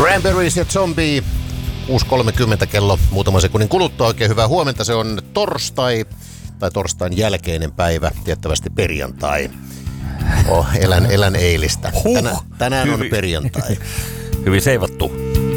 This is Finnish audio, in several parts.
Cranberries ja Zombie. 6.30 kello muutaman sekunnin kuluttua. Oikein hyvää huomenta. Se on torstai tai torstain jälkeinen päivä, tiettävästi perjantai. Elän eilistä. Tänään on perjantai. Hyvin seivattu.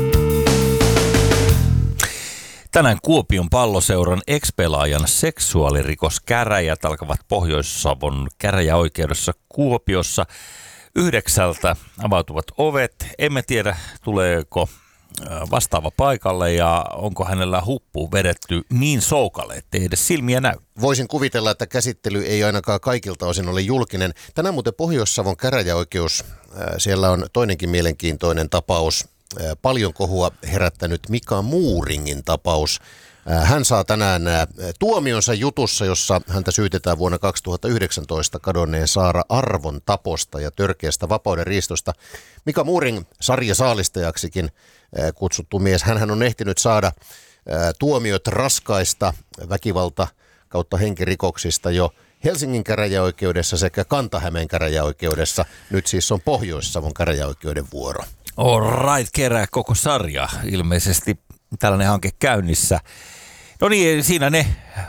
Tänään Kuopion Palloseuran ex-pelaajan seksuaalirikoskäräjät alkavat Pohjois-Savon käräjäoikeudessa Kuopiossa. 9 avautuvat ovet. Emme tiedä, tuleeko vastaava paikalle ja onko hänellä huppuun vedetty niin soukalle, ettei edes silmiä näy. Voisin kuvitella, että käsittely ei ainakaan kaikilta osin ole julkinen. Tänään muuten Pohjois-Savon käräjäoikeus, siellä on toinenkin mielenkiintoinen tapaus. Paljon kohua herättänyt Mika Muuringin tapaus. Hän saa tänään tuomionsa jutussa, jossa häntä syytetään vuonna 2019 kadonneen Saara Arvon taposta ja törkeästä vapauden riistosta. Mika Muuring, sarjasaalistajaksikin kutsuttu mies, hänhän on ehtinyt saada tuomiot raskaista väkivalta kautta henkirikoksista jo Helsingin käräjäoikeudessa sekä Kanta-Hämeen käräjäoikeudessa. Nyt siis on Pohjois-Savon käräjäoikeuden vuoro. All right, kerää koko sarja. Ilmeisesti tällainen hanke käynnissä. No niin, siinä ne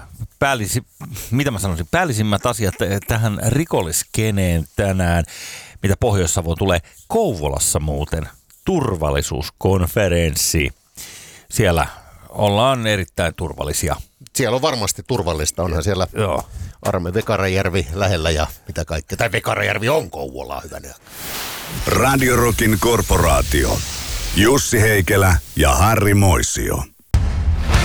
päällissimmät asiat tähän rikolliskeneen tänään, mitä Pohjois-Savoon tulee. Kouvolassa muuten turvallisuuskonferenssi. Siellä ollaan erittäin turvallisia. Siellä on varmasti turvallista, onhan siellä Vekarajärvi lähellä ja mitä kaikkea. Tai Vekarajärvi on Kouvolaa, hyvänä. Radio Rockin korporaatio. Jussi Heikelä ja Harri Moisio.